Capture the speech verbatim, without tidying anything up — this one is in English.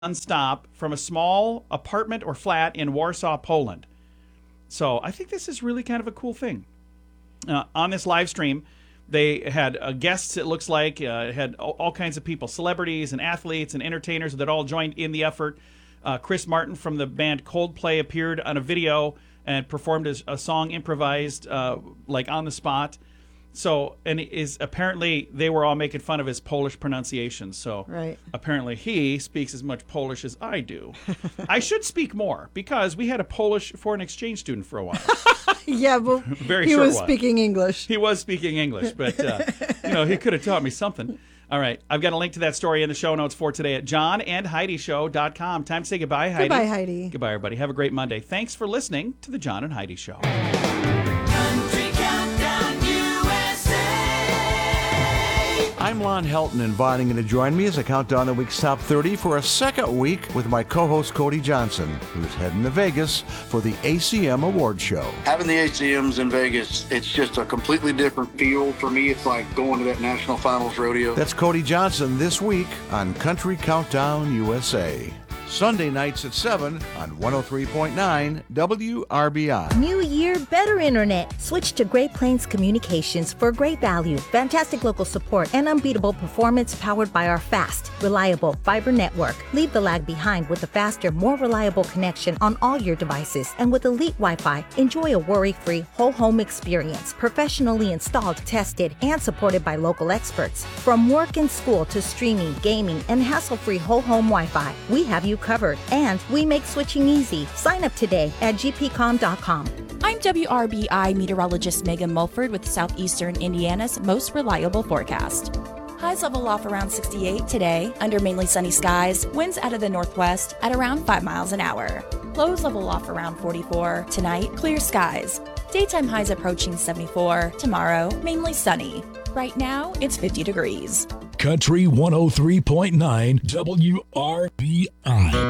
nonstop from a small apartment or flat in Warsaw, Poland. So I think this is really kind of a cool thing. Uh, on this live stream, they had uh, guests, it looks like. Uh, it had all, all kinds of people, celebrities and athletes and entertainers that all joined in the effort. Uh, Chris Martin from the band Coldplay appeared on a video and performed a, a song improvised, uh, like on the spot. So, and it is apparently they were all making fun of his Polish pronunciation. So, right. Apparently he speaks as much Polish as I do. I should speak more because we had a Polish foreign exchange student for a while. Yeah, but Very he short was while. speaking English. He was speaking English, but uh, you know, he could have taught me something. All right, I've got a link to that story in the show notes for today at john and heidi show dot com. Time to say goodbye, Heidi. Goodbye, Heidi. Goodbye, everybody. Have a great Monday. Thanks for listening to the John and Heidi Show. I'm Lon Helton, inviting you to join me as I count down the week's top thirty for a second week with my co-host Cody Johnson, who's heading to Vegas for the A C M Award Show. Having the A C Ms in Vegas, it's just a completely different feel. For me, it's like going to that National Finals rodeo. That's Cody Johnson this week on Country Countdown U S A. Sunday nights at seven on one oh three point nine W R B I. New year, better internet. Switch to Great Plains Communications for great value, fantastic local support, and unbeatable performance powered by our fast, reliable fiber network. Leave the lag behind with a faster, more reliable connection on all your devices. And with Elite Wi-Fi, enjoy a worry-free whole home experience, professionally installed, tested, and supported by local experts. From work and school to streaming, gaming, and hassle-free whole home Wi-Fi, we have you covered, and we make switching easy. Sign up today at g p com dot com. I'm W R B I meteorologist Megan Mulford with Southeastern Indiana's most reliable forecast. Highs level off around sixty-eight today, under mainly sunny skies, winds out of the northwest at around five miles an hour. Lows level off around forty-four, tonight clear skies. Daytime highs approaching seventy-four, tomorrow mainly sunny. Right now, it's fifty degrees. Country one oh three point nine W R B I.